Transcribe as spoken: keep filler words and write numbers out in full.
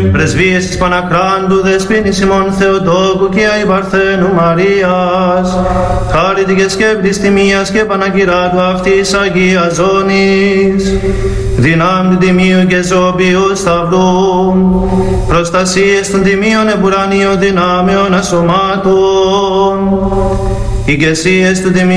Πρεσβείες της Παναχράντου Δεσποίνης ημών Θεοτόκου και Αϊ Παρθένου Μαρίας, χάριτικες και πληστημίας και Παναγυράτου αυτής Αγίας Ζώνης, δυνάμει του Τιμίου και Ζώπιου Σταυρού, προστασίες των Τιμίων Εμπουρανίων δυνάμεων ασωμάτων, ηγεσίες του Τιμίου